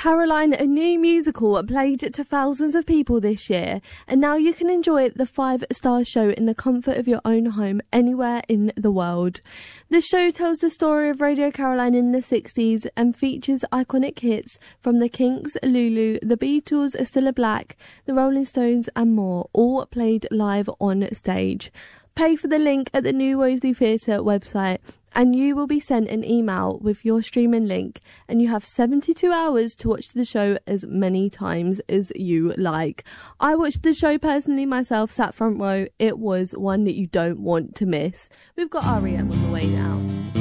Caroline, a new musical, played to thousands of people this year, and now you can enjoy the 5-star show in the comfort of your own home anywhere in the world. The show tells the story of Radio Caroline in the 60s and features iconic hits from the Kinks, Lulu, the Beatles, Cilla Black, the Rolling Stones and more, all played live on stage. Pay for the link at the New Wolseley Theatre website and you will be sent an email with your streaming link, and you have 72 hours to watch the show as many times as you like. I watched the show personally myself, sat front row. It was one that you don't want to miss. We've got R.E.M. on the way now.